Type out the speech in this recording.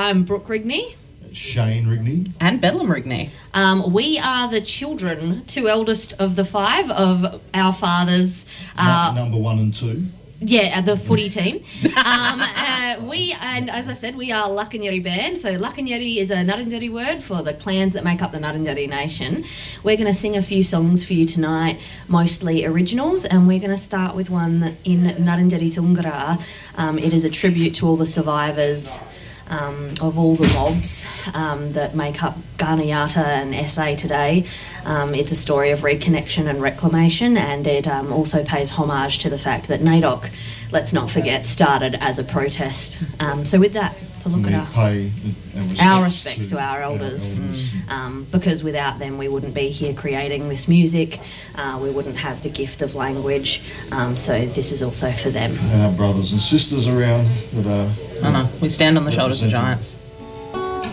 I'm Brooke Rigney. Shane Rigney. And Bedlam Rigney. We are the children, two eldest of the five of our fathers. Number 1 and 2. Yeah, the footy team. And as I said, we are Lakanyeri Band. So Lakanyeri is a Ngarrindjeri word for the clans that make up the Ngarrindjeri Nation. We're going to sing a few songs for you tonight, mostly originals, and we're going to start with one in Ngarrindjeri Thungara. It is a tribute to all the survivors of all the mobs that make up Garnayata and SA today. It's a story of reconnection and reclamation, and it also pays homage to the fact that NAIDOC, let's not forget, started as a protest. So with that, to look at our respects to our elders. Because without them we wouldn't be here creating this music, we wouldn't have the gift of language, so this is also for them. And our brothers and sisters around that are... I know, we stand on the shoulders of giants.